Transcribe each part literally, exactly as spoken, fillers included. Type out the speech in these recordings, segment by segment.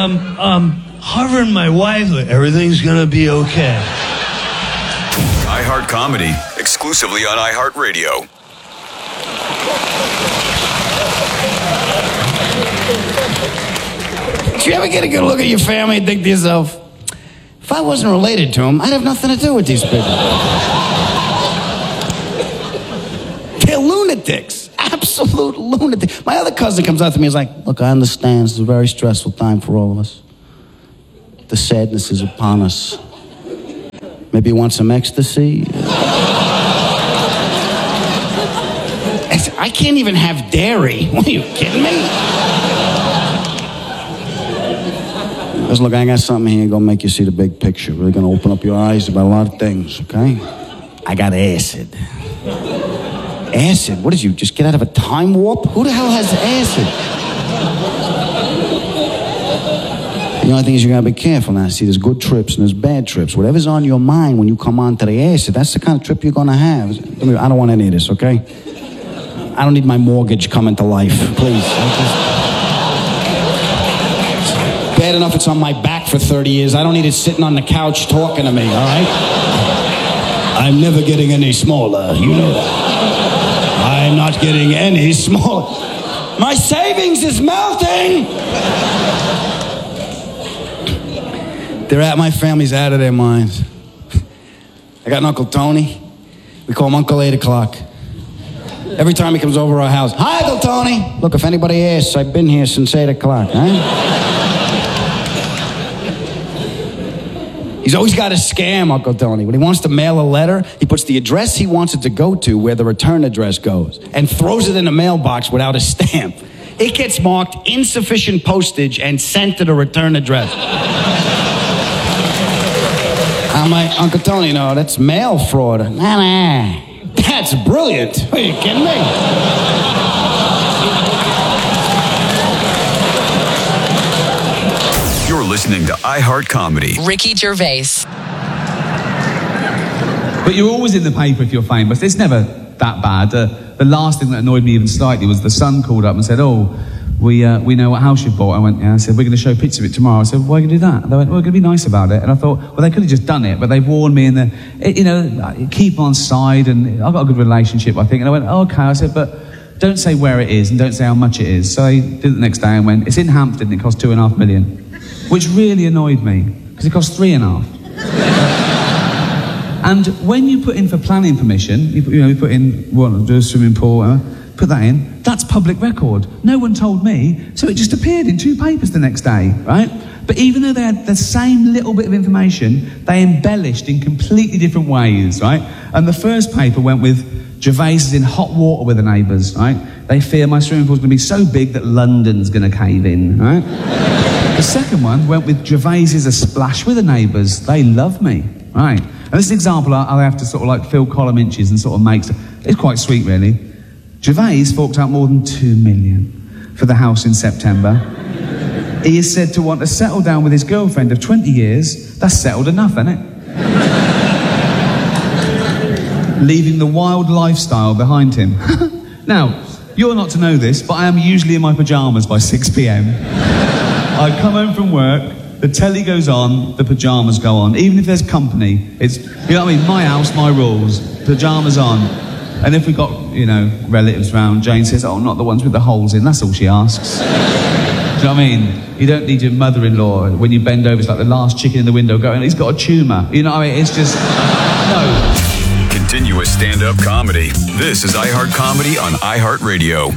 um, um, Harvard and my wife, everything's gonna be okay. iHeart Comedy, exclusively on iHeartRadio. Do you ever get a good look at your family and think to yourself, if I wasn't related to them, I'd have nothing to do with these people? They're lunatics. Absolute lunatics. My other cousin comes up to me and is like, look, I understand this is a very stressful time for all of us. The sadness is upon us. Maybe you want some ecstasy? I can't even have dairy. What, are you kidding me? Just look, I got something here gonna make you see the big picture. Really gonna open up your eyes about a lot of things, okay? I got acid. Acid? What did you, just get out of a time warp? Who the hell has acid? The only thing is you gotta be careful now. See, there's good trips and there's bad trips. Whatever's on your mind when you come onto the acid, that's the kind of trip you're gonna have. I don't want any of this, okay? I don't need my mortgage coming to life, please. Bad enough it's on my back for thirty years. I don't need it sitting on the couch talking to me, all right? I'm never getting any smaller, you know that. I'm not getting any smaller. My savings is melting! They're at, my family's out of their minds. I got an Uncle Tony. We call him Uncle eight o'clock. Every time he comes over our house, hi, Uncle Tony. Look, if anybody asks, I've been here since eight o'clock, huh? He's always got a scam, Uncle Tony. When he wants to mail a letter, he puts the address he wants it to go to where the return address goes and throws it in a mailbox without a stamp. It gets marked insufficient postage and sent to the return address. I'm like, Uncle Tony, no, that's mail fraud. Nah, nah. That's brilliant. Are you kidding me? You're listening to iHeart Comedy. Ricky Gervais. But you're always in the paper if you're famous. It's never that bad. Uh, the last thing that annoyed me even slightly was the Sun called up and said, oh, we uh, we know what house you bought. I went, yeah. I said, we're going to show pictures of it tomorrow. I said, why are you going to do that? They went, well, we're going to be nice about it. And I thought, well, they could have just done it, but they've warned me and, you know, keep on side, and I've got a good relationship, I think. And I went, oh, okay. I said, but don't say where it is and don't say how much it is. So I did it the next day and went, it's in Hampton and it cost two and a half million, which really annoyed me because it cost three and a half. And when you put in for planning permission, you, put, you know, you put in, well, do a swimming pool, uh, put that in, that's public record. No one told me, so it just appeared in two papers the next day, right? But even though they had the same little bit of information, they embellished in completely different ways, right? And the first paper went with, Gervais is in hot water with the neighbours, right? They fear my swimming pool's going to be so big that London's going to cave in, right? The second one went with, Gervais is a splash with the neighbours. They love me, right? And this is an example I, I have to sort of like fill column inches and sort of make... It's quite sweet, really. Gervais forked out more than two million for the house in September. He is said to want to settle down with his girlfriend of twenty years. That's settled enough, isn't it? Leaving the wild lifestyle behind him. Now, you're not to know this, but I am usually in my pyjamas by six p.m. I come home from work, the telly goes on, the pyjamas go on. Even if there's company, it's, you know what I mean, my house, my rules, pyjamas on. And if we got, you know, relatives round, Jane says, oh, not the ones with the holes in, that's all she asks. Do you know what I mean? You don't need your mother-in-law, when you bend over, it's like the last chicken in the window going, he's got a tumour. You know what I mean? It's just, no. Continuous stand-up comedy. This is iHeart Comedy on iHeartRadio.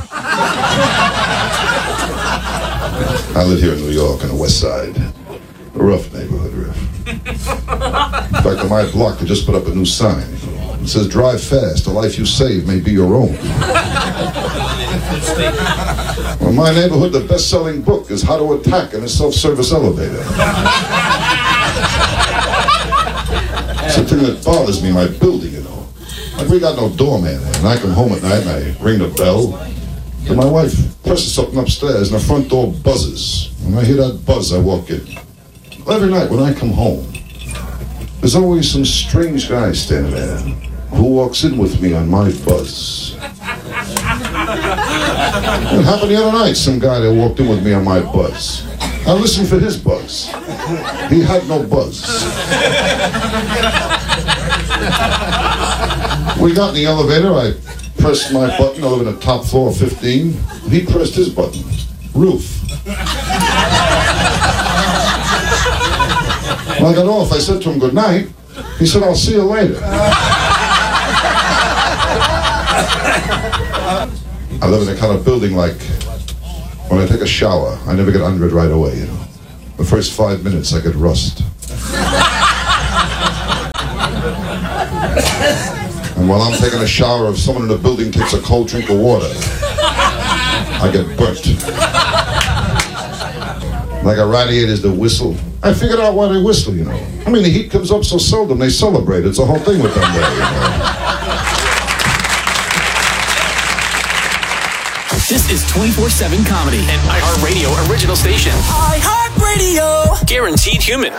I live here in New York on the west side. A rough neighborhood, rough. In fact, on my block, they just put up a new sign. It says, drive fast, the life you save may be your own. Well, in my neighborhood, the best-selling book is How to Attack in a Self-Service Elevator. It's the thing that bothers me, my building, you know. Like, we got no doorman, and I come home at night and I ring the bell, and my wife presses something upstairs and the front door buzzes. When I hear that buzz, I walk in. Every night when I come home, there's always some strange guy standing there who walks in with me on my buzz. It happened the other night. Some guy that walked in with me on my buzz. I listened for his buzz. He had no buzz. We got in the elevator. I pressed my button. I live in the top floor, fifteen. He pressed his button. Roof. When I got off, I said to him, good night. He said, I'll see you later. I live in a kind of building like when I take a shower, I never get under it right away, you know. The first five minutes, I get rust. And while I'm taking a shower, if someone in the building takes a cold drink of water, I get burnt. Like a radiator's the whistle. I figured out why they whistle, you know. I mean, the heat comes up so seldom, they celebrate. It's a whole thing with them there, you know. This is twenty-four seven Comedy, an iHeartRadio original station. iHeartRadio! Guaranteed human.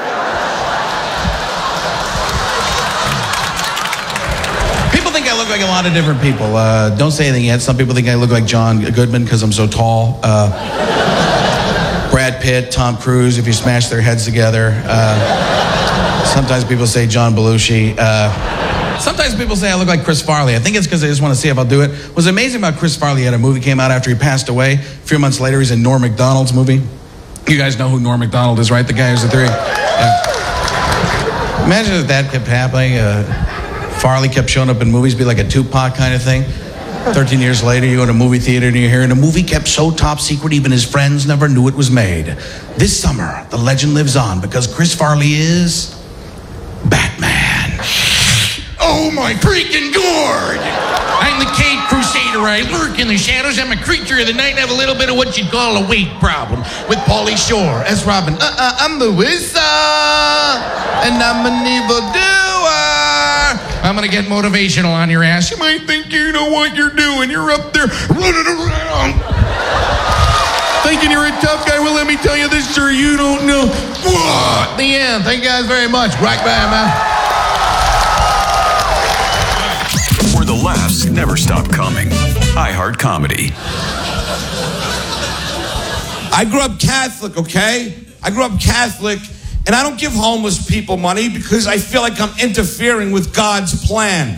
People think I look like a lot of different people. Uh, don't say anything yet. Some people think I look like John Goodman because I'm so tall. Uh, Brad Pitt, Tom Cruise, if you smash their heads together. Uh, sometimes people say John Belushi. Uh, sometimes people say I look like Chris Farley. I think it's because they just want to see if I'll do it. What's amazing about Chris Farley, he had a movie came out after he passed away. A few months later, he's in Norm Macdonald's movie. You guys know who Norm Macdonald is, right? The guy who's the three. Yeah. Imagine if that kept happening. Uh, Farley kept showing up in movies, be like a Tupac kind of thing. Thirteen years later, you go to a movie theater and you're hearing the movie kept so top secret, even his friends never knew it was made. This summer, the legend lives on because Chris Farley is Batman. Oh my freaking gourd! I'm the Caped Crusader. I lurk in the shadows. I'm a creature of the night and have a little bit of what you'd call a weight problem with Pauly Shore as Robin. Uh-uh, I'm the wizard, and I'm an evildoer. I'm gonna get motivational on your ass. You might think you know what you're doing. You're up there running around, thinking you're a tough guy. Well, let me tell you this, sir. You don't know what. The end. Thank you guys very much. Right back, man. Where the laughs never stop coming. iHeart Comedy. I grew up Catholic, okay? I grew up Catholic, and I don't give homeless people money because I feel like I'm interfering with God's plan.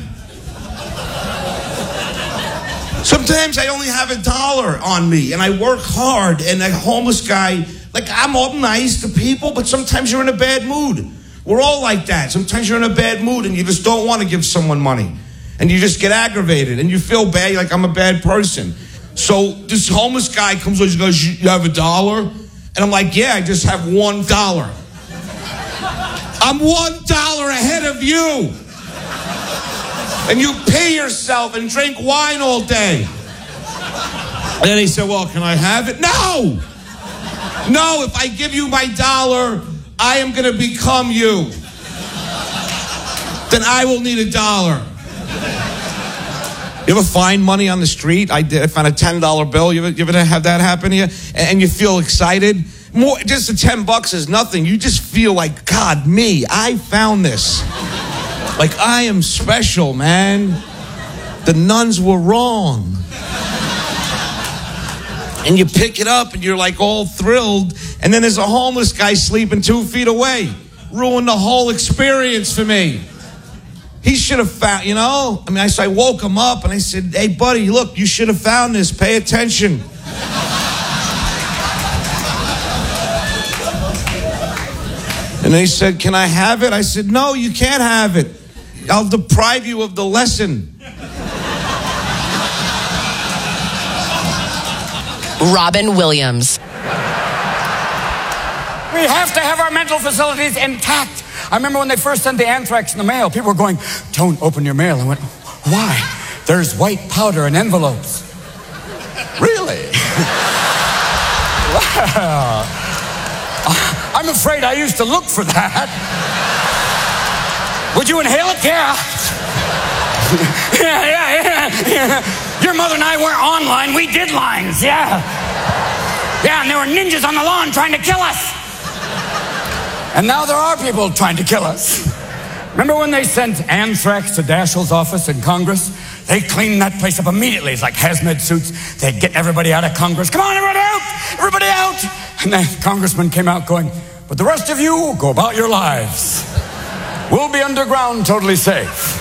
Sometimes I only have a dollar on me, and I work hard, and a homeless guy, like, I'm all nice to people, but sometimes you're in a bad mood. We're all like that. Sometimes you're in a bad mood, and you just don't want to give someone money. And you just get aggravated, and you feel bad, like I'm a bad person. So this homeless guy comes over and goes, you have a dollar? And I'm like, yeah, I just have one dollar. I'm one dollar ahead of you. And you pay yourself and drink wine all day. And then he said, well, can I have it? No! No, if I give you my dollar, I am going to become you. Then I will need a dollar. You ever find money on the street? I did. I found a ten dollar bill. You ever, you ever have that happen to you? And you feel excited? More, just the ten bucks is nothing. You just feel like, God, me, I found this. Like, I am special, man. The nuns were wrong. And you pick it up and you're like all thrilled. And then there's a homeless guy sleeping two feet away. Ruined the whole experience for me. He should have found, you know? I mean, I, so I woke him up and I said, hey, buddy, look, you should have found this. Pay attention. And he said, can I have it? I said, no, you can't have it. I'll deprive you of the lesson. Robin Williams. We have to have our mental facilities intact. I remember when they first sent the anthrax in the mail, people were going, don't open your mail. I went, why? There's white powder in envelopes. Really? Wow. I'm afraid I used to look for that. Would you inhale it? Yeah. yeah, yeah, yeah, yeah. Your mother and I weren't online. We did lines, yeah. Yeah, and there were ninjas on the lawn trying to kill us. And now there are people trying to kill us. Remember when they sent anthrax to Dashiell's office in Congress? They cleaned that place up immediately. It's like hazmat suits. They'd get everybody out of Congress. Come on, everybody out! Everybody out! And the congressman came out going, but the rest of you, go about your lives. We'll be underground, totally safe.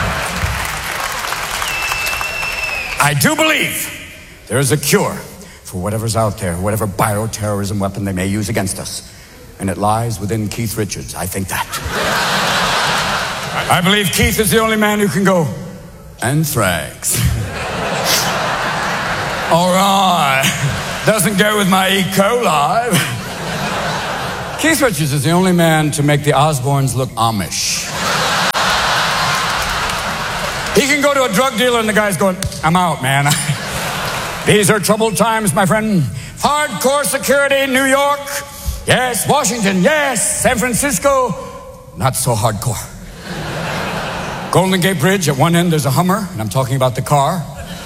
I do believe there is a cure for whatever's out there, whatever bioterrorism weapon they may use against us. And it lies within Keith Richards. I think that. I believe Keith is the only man who can go, anthrax. All right. Doesn't go with my E. coli. Keith Richards is the only man to make the Osbournes look Amish. He can go to a drug dealer and the guy's going, I'm out, man. These are troubled times, my friend. Hardcore security in New York. Yes, Washington. Yes, San Francisco. Not so hardcore. Golden Gate Bridge, at one end there's a Hummer, and I'm talking about the car.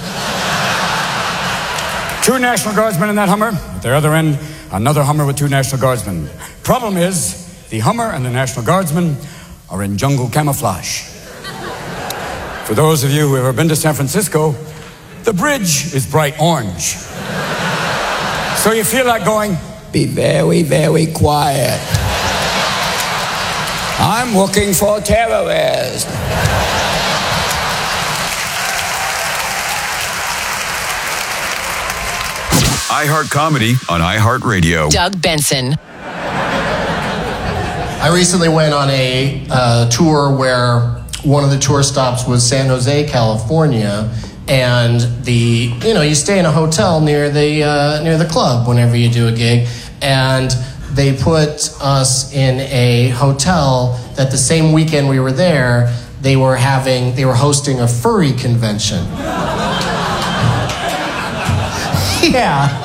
Two National Guardsmen in that Hummer. At the other end, another Hummer with two National Guardsmen. Problem is, the Hummer and the National Guardsmen are in jungle camouflage. For those of you who have ever been to San Francisco, the bridge is bright orange. So you feel like going, be very, very quiet. I'm looking for terrorists. iHeart Comedy on iHeartRadio. Doug Benson. I recently went on a uh, tour where one of the tour stops was San Jose, California, and the you know you stay in a hotel near the uh, near the club whenever you do a gig, and they put us in a hotel that the same weekend we were there they were having they were hosting a furry convention. Yeah.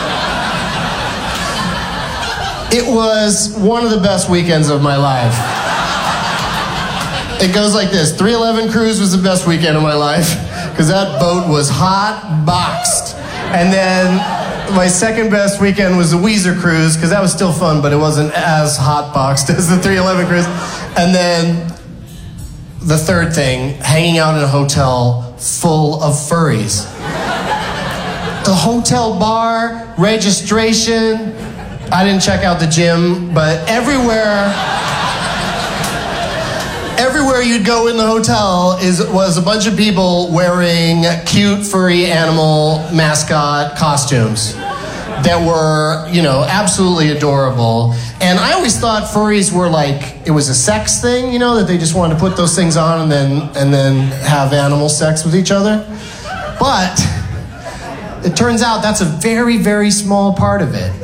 It was one of the best weekends of my life. It goes like this. three eleven Cruise was the best weekend of my life because that boat was hot boxed. And then my second best weekend was the Weezer Cruise because that was still fun, but it wasn't as hot boxed as the three eleven Cruise. And then the third thing, hanging out in a hotel full of furries. The hotel bar, registration. I didn't check out the gym, but everywhere, everywhere you'd go in the hotel is was a bunch of people wearing cute furry animal mascot costumes that were, you know, absolutely adorable. And I always thought furries were like, it was a sex thing, you know, that they just wanted to put those things on and then and then have animal sex with each other. But it turns out that's a very, very small part of it.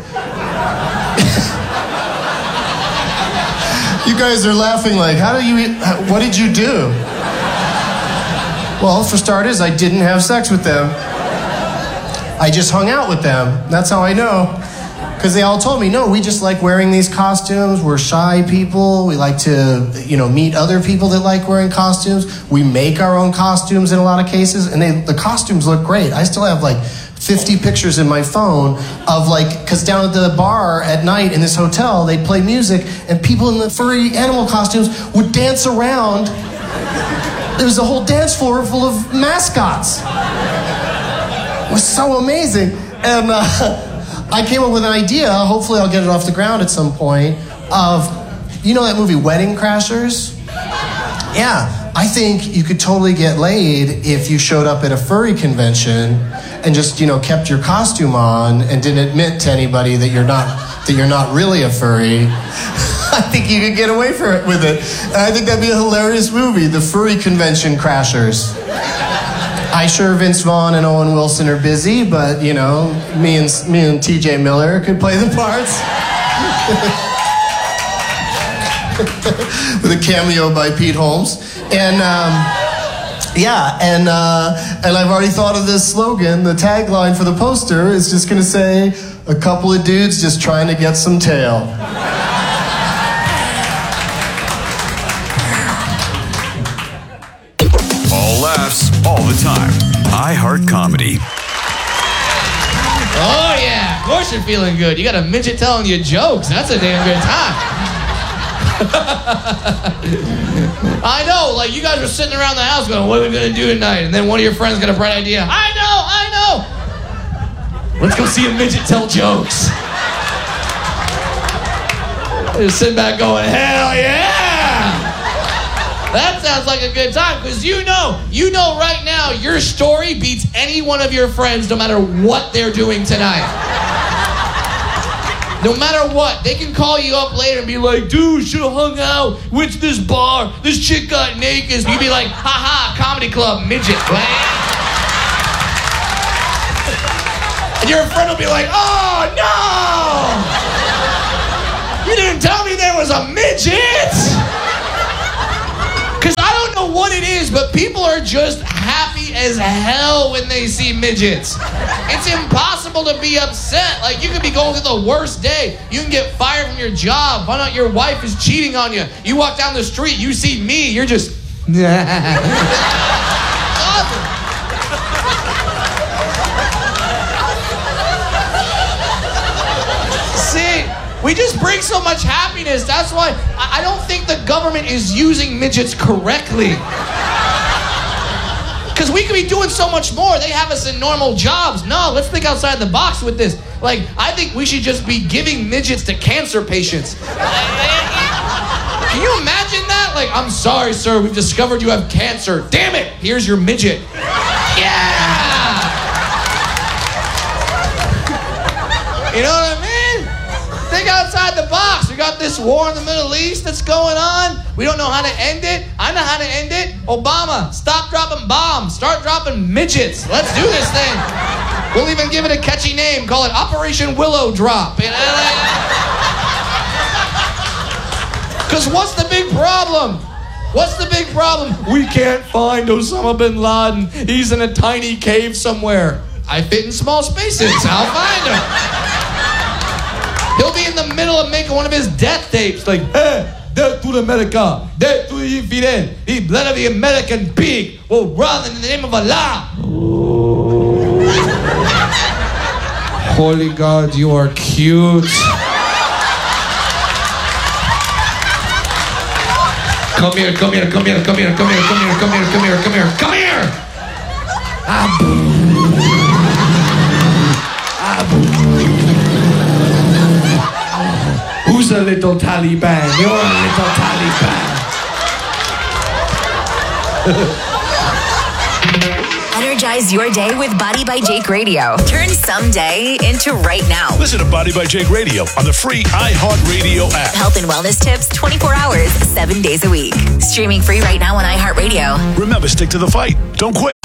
You guys are laughing like, how do you, what did you do? Well, for starters, I didn't have sex with them. I just hung out with them. That's how I know. Because they all told me, no, we just like wearing these costumes. We're shy people. We like to, you know, meet other people that like wearing costumes. We make our own costumes in a lot of cases. And they, the costumes look great. I still have like fifty pictures in my phone of like, because down at the bar at night in this hotel, they'd play music and people in the furry animal costumes would dance around. There was a whole dance floor full of mascots. It was so amazing. And uh, I came up with an idea, hopefully I'll get it off the ground at some point, of, you know that movie Wedding Crashers? Yeah, I think you could totally get laid if you showed up at a furry convention and just, you know, kept your costume on and didn't admit to anybody that you're not that you're not really a furry. I think you could get away for it with it. And I think that'd be a hilarious movie, The Furry Convention Crashers. I'm sure Vince Vaughn and Owen Wilson are busy, but, you know, me and me and T J Miller could play the parts. With a cameo by Pete Holmes. And, um, yeah, and, uh, and I've already thought of this slogan. The tagline for the poster is just going to say, a couple of dudes just trying to get some tail. All laughs, all the time. iHeart Comedy. Oh, yeah. Of course you're feeling good. You got a midget telling you jokes. That's a damn good time. I know, like you guys are sitting around the house going, what are we going to do tonight? And then one of your friends got a bright idea. I know, I know. Let's go see a midget tell jokes. Just sitting back going, hell yeah. That sounds like a good time, because you know, you know right now your story beats any one of your friends no matter what they're doing tonight. No matter what, they can call you up later and be like, dude, should have hung out, went to this bar, this chick got naked. You'd be like, haha, comedy club, midget, man. And your friend will be like, oh no! You didn't tell me there was a midget! Because I don't know what it is, but people are just happy as hell when they see midgets. It's impossible to be upset. Like, you could be going through the worst day. You can get fired from your job. Find out your wife is cheating on you. You walk down the street, you see me, you're just... awesome. See... We just bring so much happiness. That's why I don't think the government is using midgets correctly. Because we could be doing so much more. They have us in normal jobs. No, let's think outside the box with this. Like, I think we should just be giving midgets to cancer patients. Can you imagine that? Like, I'm sorry, sir, we've discovered you have cancer. Damn it, here's your midget. Yeah! You know what I mean? Think outside the box. We got this war in the Middle East that's going on. We don't know how to end it. I know how to end it. Obama, stop dropping bombs. Start dropping midgets. Let's do this thing. We'll even give it a catchy name. Call it Operation Willow Drop. You know? Because what's the big problem? What's the big problem? We can't find Osama bin Laden. He's in a tiny cave somewhere. I fit in small spaces. I'll find him. He'll be in the middle of making one of his death tapes, like, hey, death to America, death to the infidel, the blood of the American pig will run in the name of Allah. Holy God, you are cute. Come here, come here, come here, come here, come here, come here, come here, come here, come here, come here. Ah, Who's a little Taliban? You're a little Taliban. Energize your day with Body by Jake Radio. Turn someday into right now. Listen to Body by Jake Radio on the free iHeartRadio app. Health and wellness tips twenty-four hours, seven days a week. Streaming free right now on iHeartRadio. Remember, stick to the fight. Don't quit.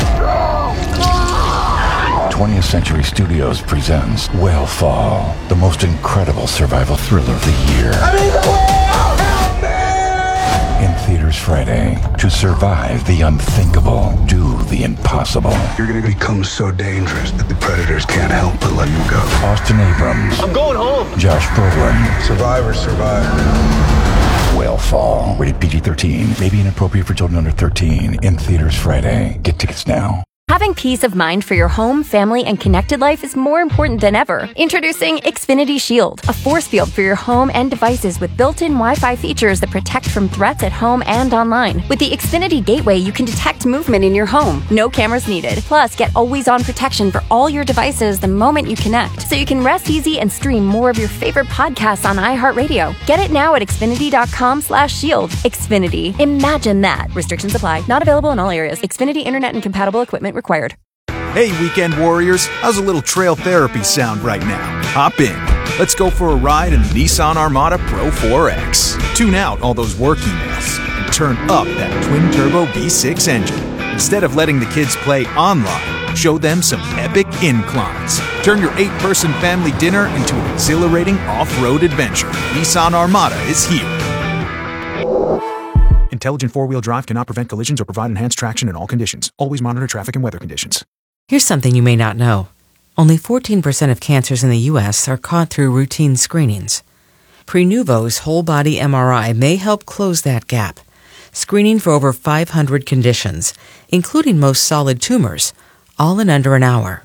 twentieth Century Studios presents Whale-Fall, the most incredible survival thriller of the year. I mean, the whale! Help me! In theaters Friday. To survive the unthinkable, do the impossible. You're going to become so dangerous that the predators can't help but let you go. Austin Abrams. I'm going home. Josh Brolin. Survivor, survivor. Whale-Fall. Rated P G thirteen. May be inappropriate for children under thirteen. In theaters Friday. Get tickets now. Having peace of mind for your home, family, and connected life is more important than ever. Introducing Xfinity Shield, a force field for your home and devices with built-in Wi-Fi features that protect from threats at home and online. With the Xfinity Gateway, you can detect movement in your home. No cameras needed. Plus, get always-on protection for all your devices the moment you connect, so you can rest easy and stream more of your favorite podcasts on iHeartRadio. Get it now at Xfinity.com slash shield. Xfinity. Imagine that. Restrictions apply. Not available in all areas. Xfinity Internet and compatible equipment required. Hey, weekend warriors, how's a little trail therapy sound right now? Hop in. Let's go for a ride in the Nissan Armada Pro four X. Tune out all those work emails and turn up that twin-turbo V six engine. Instead of letting the kids play online, show them some epic inclines. Turn your eight-person family dinner into an exhilarating off-road adventure. Nissan Armada is here. Intelligent four-wheel drive cannot prevent collisions or provide enhanced traction in all conditions. Always monitor traffic and weather conditions. Here's something you may not know. Only fourteen percent of cancers in the U S are caught through routine screenings. Prenuvo's whole-body M R I may help close that gap, screening for over five hundred conditions, including most solid tumors, all in under an hour.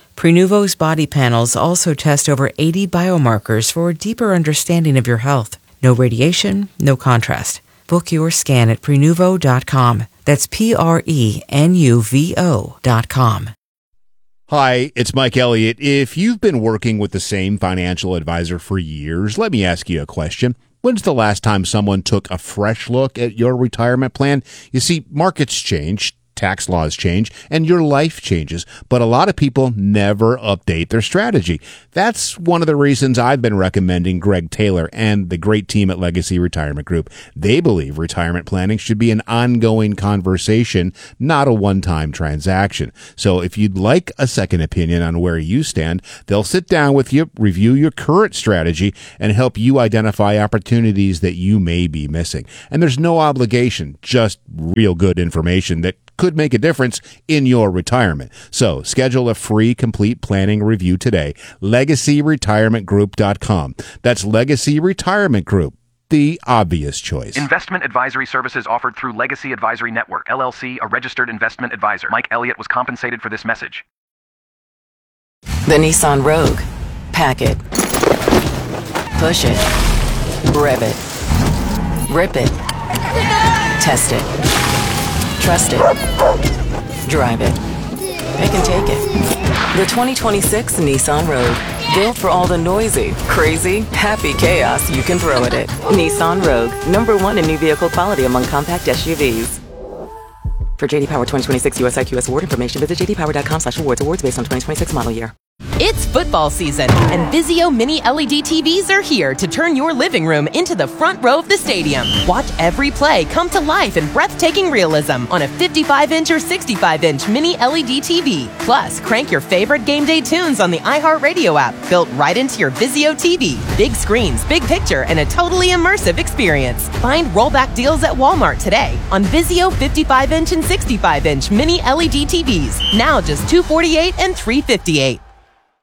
Prenuvo's body panels also test over eighty biomarkers for a deeper understanding of your health. No radiation, no contrast. Book your scan at prenuvo dot com. That's P R E N U V O dot com. Hi, it's Mike Elliott. If you've been working with the same financial advisor for years, let me ask you a question. When's the last time someone took a fresh look at your retirement plan? You see, markets change, tax laws change, and your life changes, but a lot of people never update their strategy. That's one of the reasons I've been recommending Greg Taylor and the great team at Legacy Retirement Group. They believe retirement planning should be an ongoing conversation, not a one-time transaction. So if you'd like a second opinion on where you stand, they'll sit down with you, review your current strategy, and help you identify opportunities that you may be missing. And there's no obligation, just real good information that could make a difference in your retirement. So schedule a free complete planning review today. legacy retirement group dot com. That's Legacy Retirement Group, the obvious choice. Investment advisory services offered through Legacy Advisory Network, L L C, a registered investment advisor. Mike Elliott was compensated for this message. The Nissan Rogue. Pack it. Push it. Rev it. Rip it. Test it. Trust it. Drive it. It can take it. The twenty twenty-six Nissan Rogue. Built for all the noisy, crazy, happy chaos you can throw at it. Nissan Rogue. Number one in new vehicle quality among compact S U Vs. For J D Power twenty twenty-six U S I Q S award information, visit j d power dot com slash awards. Awards based on twenty twenty-six model year. It's football season, and Vizio Mini L E D T Vs are here to turn your living room into the front row of the stadium. Watch every play come to life in breathtaking realism on a fifty-five inch or sixty-five inch Mini L E D T V. Plus, crank your favorite game day tunes on the iHeartRadio app, built right into your Vizio T V. Big screens, big picture, and a totally immersive experience. Find rollback deals at Walmart today on Vizio fifty-five inch and sixty-five inch Mini L E D T Vs. Now just two hundred forty-eight dollars and three hundred fifty-eight dollars.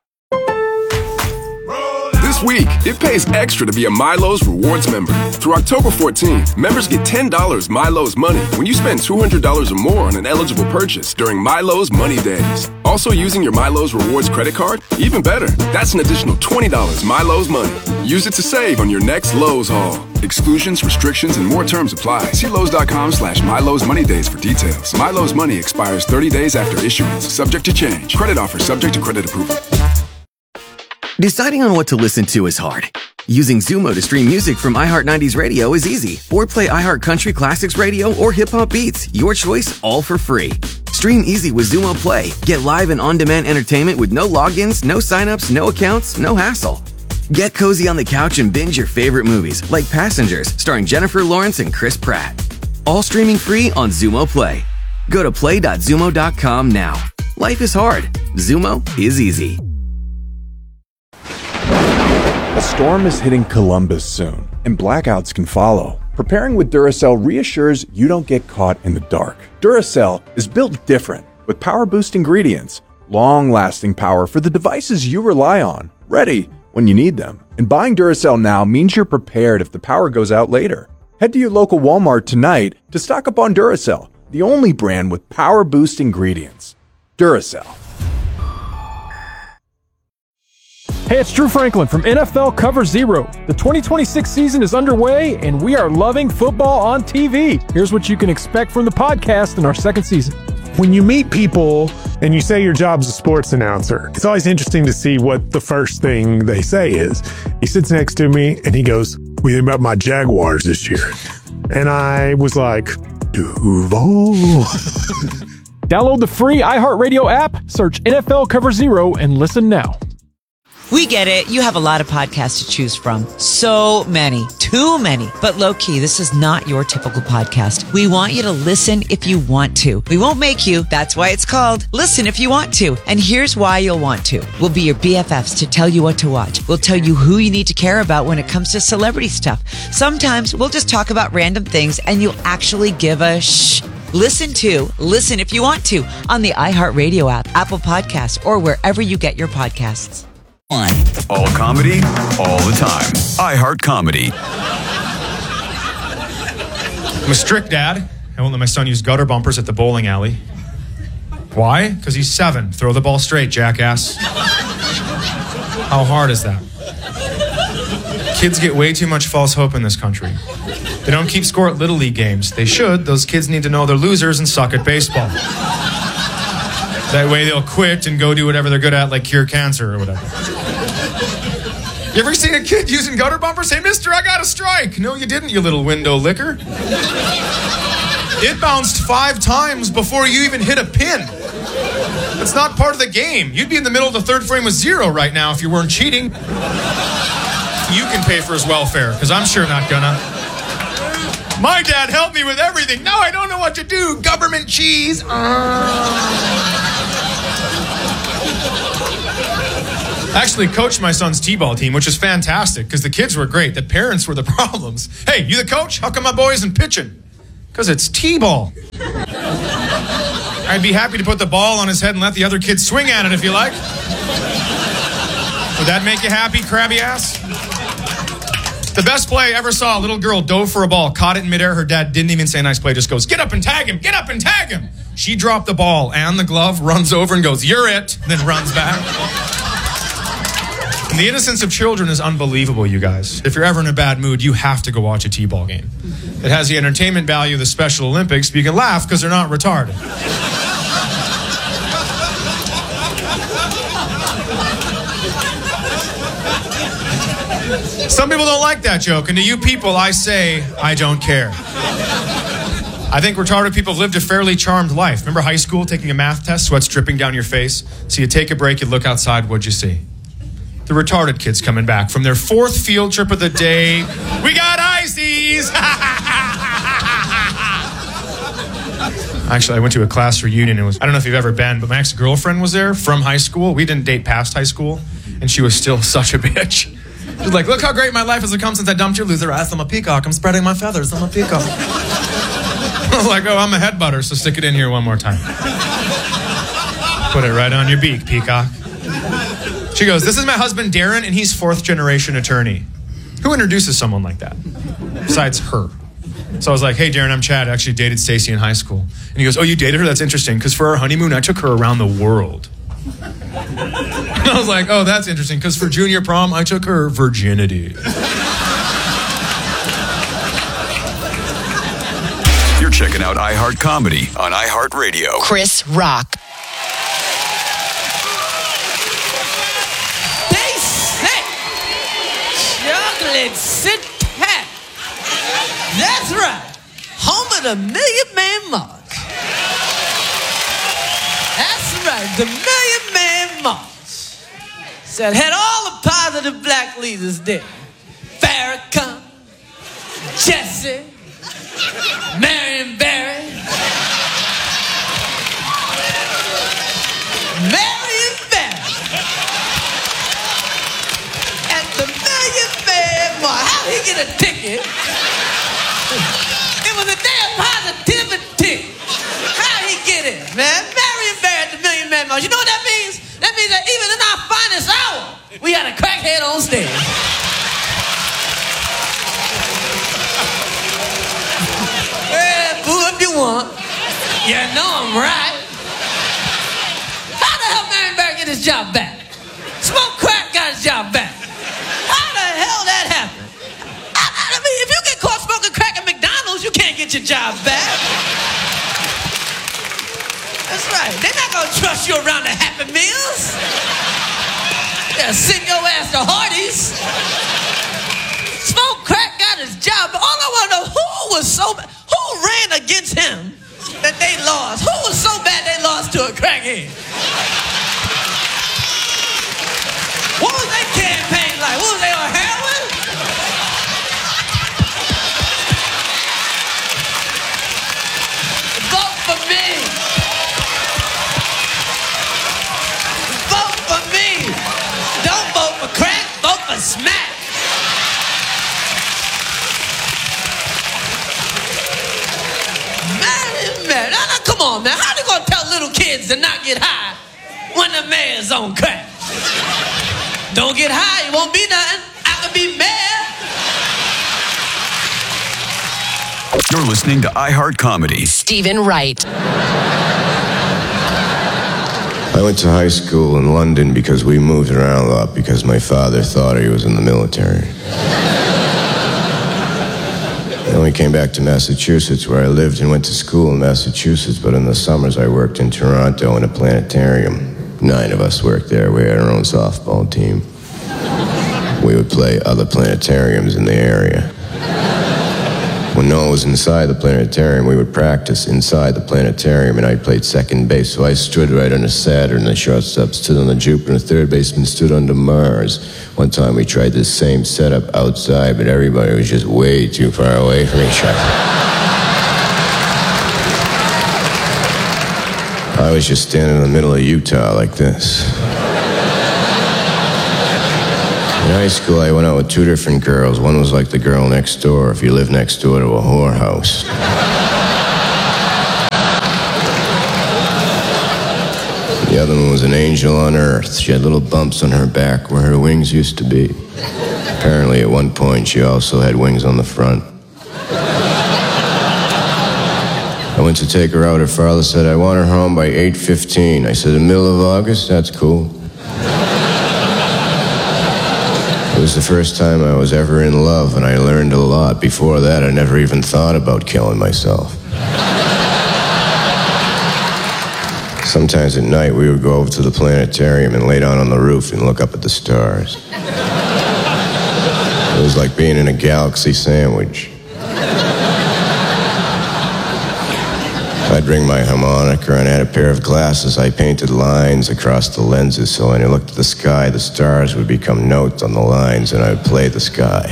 This week, it pays extra to be a Milo's Rewards member. Through October fourteenth, members get ten dollars Milo's Money when you spend two hundred dollars or more on an eligible purchase during Milo's Money Days. Also using your Milo's Rewards credit card? Even better, that's an additional twenty dollars Milo's Money. Use it to save on your next Lowe's haul. Exclusions, restrictions, and more terms apply. See Lowe's.com slash Milo's Money Days for details. Milo's Money expires thirty days after issuance, subject to change. Credit offer subject to credit approval. Deciding on what to listen to is hard. Using Zumo to stream music from iHeart nineties Radio is easy. Or play iHeart Country Classics Radio or Hip Hop Beats. Your choice, all for free. Stream easy with Zumo Play. Get live and on-demand entertainment with no logins, no signups, no accounts, no hassle. Get cozy on the couch and binge your favorite movies, like Passengers, starring Jennifer Lawrence and Chris Pratt. All streaming free on Zumo Play. Go to play dot zumo dot com now. Life is hard. Zumo is easy. A storm is hitting Columbus soon, and blackouts can follow. Preparing with Duracell reassures you don't get caught in the dark. Duracell is built different, with power-boost ingredients, long-lasting power for the devices you rely on, ready when you need them. And buying Duracell now means you're prepared if the power goes out later. Head to your local Walmart tonight to stock up on Duracell, the only brand with power-boost ingredients. Duracell. Hey, it's Drew Franklin from N F L Cover Zero. The twenty twenty-six season is underway, and we are loving football on T V. Here's what you can expect from the podcast in our second season. When you meet people and you say your job's a sports announcer, it's always interesting to see what the first thing they say is. He sits next to me and he goes, "What do you think about my Jaguars this year?" And I was like, Duval. Download the free iHeartRadio app, search N F L Cover Zero, and listen now. We get it. You have a lot of podcasts to choose from. So many. Too many. But low-key, this is not your typical podcast. We want you to listen if you want to. We won't make you. That's why it's called Listen If You Want To. And here's why you'll want to. We'll be your B F Fs to tell you what to watch. We'll tell you who you need to care about when it comes to celebrity stuff. Sometimes we'll just talk about random things and you'll actually give a shh. Listen to Listen If You Want To on the iHeartRadio app, Apple Podcasts, or wherever you get your podcasts. All comedy, all the time. iHeart Comedy. I'm a strict dad. I won't let my son use gutter bumpers at the bowling alley. Why? Because he's seven. Throw the ball straight, jackass. How hard is that? Kids get way too much false hope in this country. They don't keep score at Little League games. They should. Those kids need to know they're losers and suck at baseball. That way they'll quit and go do whatever they're good at, like cure cancer or whatever. You ever seen a kid using gutter bumpers? Hey, mister, I got a strike. No, you didn't, you little window licker. It bounced five times before you even hit a pin. It's not part of the game. You'd be in the middle of the third frame with zero right now if you weren't cheating. You can pay for his welfare, because I'm sure not gonna. My dad helped me with everything. Now I don't know what to do. Government cheese. I actually coached my son's t-ball team, which is fantastic, because the kids were great. The parents were the problems. Hey, you the coach? How come my boy isn't pitching? Because it's t-ball. I'd be happy to put the ball on his head and let the other kids swing at it if you like. Would that make you happy, crabby ass? The best play I ever saw, a little girl dove for a ball, caught it in midair. Her dad didn't even say nice play, just goes, get up and tag him, get up and tag him. She dropped the ball and the glove, runs over and goes, you're it, then runs back. And the innocence of children is unbelievable, you guys. If you're ever in a bad mood, you have to go watch a t-ball game. It has the entertainment value of the Special Olympics, but you can laugh because they're not retarded. Some people don't like that joke, and to you people, I say, I don't care. I think retarded people have lived a fairly charmed life. Remember high school, taking a math test, sweat's dripping down your face? So you take a break, you look outside, what'd you see? The retarded kids coming back from their fourth field trip of the day. We got ices! Actually, I went to a class reunion. It was, I don't know if you've ever been, but my ex-girlfriend was there from high school. We didn't date past high school, and she was still such a bitch. She was like, look how great my life has become since I dumped your loser ass. I'm a peacock. I'm spreading my feathers. I'm a peacock. I was like, oh, I'm a head butter, so stick it in here one more time. Put it right on your beak, peacock. She goes, this is my husband, Darren, and he's fourth generation attorney. Who introduces someone like that? Besides her. So I was like, hey, Darren, I'm Chad. I actually dated Stacy in high school. And he goes, oh, you dated her? That's interesting, because for our honeymoon, I took her around the world. And I was like, oh, that's interesting, because for junior prom, I took her virginity. You're checking out iHeart Comedy on iHeartRadio. Chris Rock. They say chocolate sit hat. That's right. Home of the Million Man Mark. That's right, the Million Man March. Said had all the positive black leaders there. Farrakhan, Jesse, Marion Barry, Marion Barry, at the Million Man March. How he get a ticket? It was a damn positivity. How he get it, man? Marion Barry at the Million Man March. You know what that means? That means that even in our finest hour, we had a crackhead on stage. Yeah, boo if you want. You know I'm right. How the hell Marion Barry get his job back? Smoke Crack got his job back. How the hell that happened? I, I mean, if you get caught smoking crack at McDonald's, you can't get your job back. That's right. They're not going to trust you around the Happy Meals. They'll send your ass to Hardee's. Smoke Crack got his job. All I want to know, who was so bad? Who ran against him that they lost? Who was so bad they lost to a crackhead? What was their campaign like? What was they on heroin? Vote for me. Smack! Man, man, now, now, come on, man. How they gonna tell little kids to not get high when the mayor's on crack? Don't get high, it won't be nothing. I could be mayor. You're listening to iHeart Comedy. Stephen Wright. I went to high school in London because we moved around a lot because my father thought he was in the military. Then we came back to Massachusetts, where I lived and went to school in Massachusetts, but in the summers I worked in Toronto in a planetarium. Nine of us worked there. We had our own softball team. We would play other planetariums in the area. When no one was inside the planetarium, we would practice inside the planetarium, and I played second base, so I stood right under Saturn, the shortstop stood on the Jupiter, and the third baseman stood under Mars. One time we tried this same setup outside, but everybody was just way too far away from each other. I was just standing in the middle of Utah like this. In high school, I went out with two different girls. One was like the girl next door, if you live next door to a whorehouse. The other one was an angel on earth. She had little bumps on her back where her wings used to be. Apparently, at one point, she also had wings on the front. I went to take her out. Her father said, I want her home by eight fifteen. I said, the middle of August? That's cool. It was the first time I was ever in love, and I learned a lot. Before that, I never even thought about killing myself. Sometimes at night, we would go over to the planetarium and lay down on the roof and look up at the stars. It was like being in a galaxy sandwich. I'd bring my harmonica, and I had a pair of glasses. I painted lines across the lenses, so when I looked at the sky, the stars would become notes on the lines, and I would play the sky.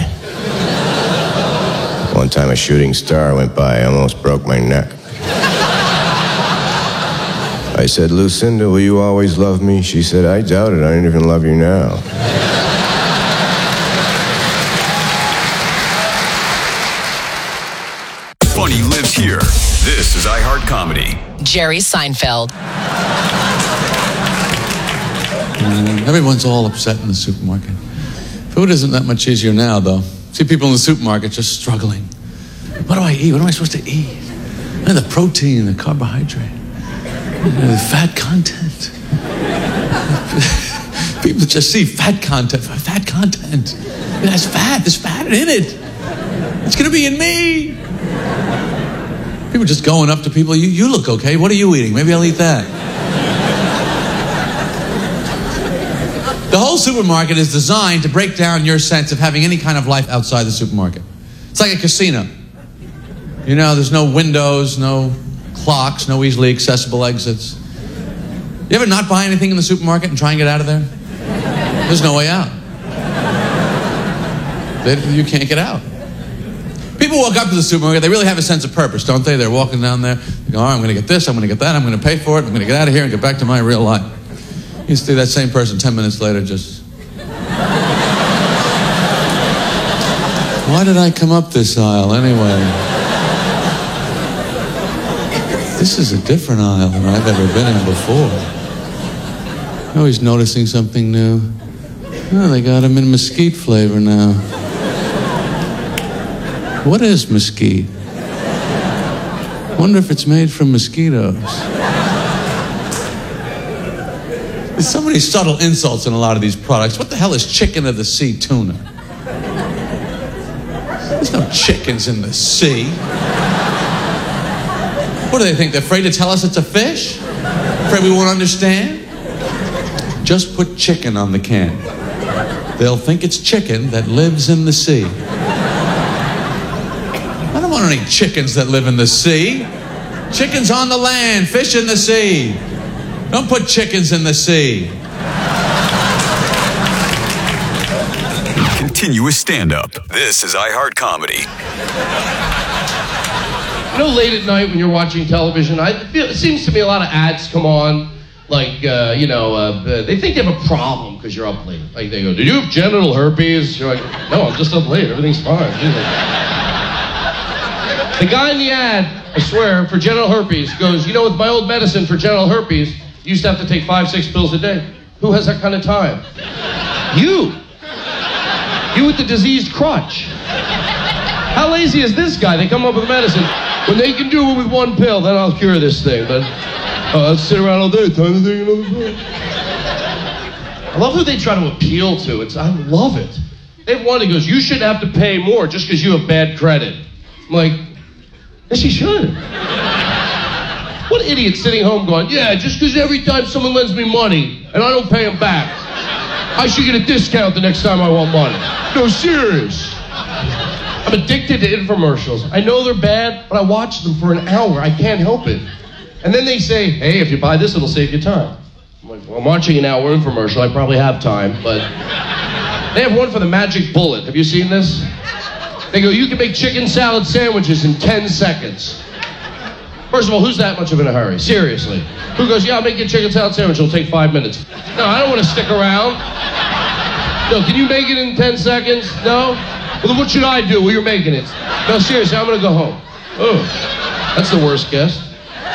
One time a shooting star went by. I almost broke my neck. I said, Lucinda, will you always love me? She said, I doubt it. I don't even love you now. Funny lives here. This is iHeart Comedy. Jerry Seinfeld. Mm, everyone's all upset in the supermarket. Food isn't that much easier now, though. See people in the supermarket just struggling. What do I eat? What am I supposed to eat? And the protein, the carbohydrate, the fat content. People just see fat content. Fat content. That's fat. There's fat in it. It's going to be in me. People just going up to people, you, you look okay, what are you eating? Maybe I'll eat that. The whole supermarket is designed to break down your sense of having any kind of life outside the supermarket. It's like a casino. You know, there's no windows, no clocks, no easily accessible exits. You ever not buy anything in the supermarket and try and get out of there? There's no way out. You can't get out. People walk up to the supermarket, they really have a sense of purpose, don't they? They're walking down there, they go, all right, I'm going to get this, I'm going to get that, I'm going to pay for it, I'm going to get out of here and get back to my real life. You see that same person ten minutes later just... Why did I come up this aisle anyway? This is a different aisle than I've ever been in before. I'm always noticing something new. Oh, they got them in mesquite flavor now. What is mesquite? Wonder if it's made from mosquitoes. There's so many subtle insults in a lot of these products. What the hell is chicken of the sea tuna? There's no chickens in the sea. What do they think? They're afraid to tell us it's a fish? Afraid we won't understand? Just put chicken on the can. They'll think it's chicken that lives in the sea. I don't want any chickens that live in the sea. Chickens on the land, fish in the sea. Don't put chickens in the sea. Continuous stand-up. This is iHeart Comedy. You know, late at night when you're watching television, I feel, it seems to me a lot of ads come on. Like, uh, you know, uh, they think they have a problem because you're up late. Like, they go, did you have genital herpes? You're like, no, I'm just up late. Everything's fine. The guy in the ad, I swear, for genital herpes goes, you know, with my old medicine for genital herpes, you used to have to take five, six pills a day. Who has that kind of time? You. You with the diseased crotch. How lazy is this guy? They come up with medicine. When they can do it with one pill, then I'll cure this thing. But Uh, let's sit around all day, time to think another book. I love who they try to appeal to. It's I love it. They have one that goes, you shouldn't have to pay more just because you have bad credit. I'm like, yes, you should. What idiot sitting home going, yeah, just because every time someone lends me money and I don't pay them back, I should get a discount the next time I want money. No, serious. I'm addicted to infomercials. I know they're bad, but I watch them for an hour. I can't help it. And then they say, hey, if you buy this, it'll save you time. I'm like, well, I'm watching an hour infomercial. I probably have time, but... They have one for the Magic Bullet. Have you seen this? They go, you can make chicken salad sandwiches in ten seconds. First of all, who's that much of in a hurry? Seriously. Who goes, yeah, I'll make you a chicken salad sandwich. It'll take five minutes. No, I don't want to stick around. No, can you make it in ten seconds? No? Well, then what should I do? Well, you're making it. No, seriously, I'm going to go home. Oh, that's the worst guess.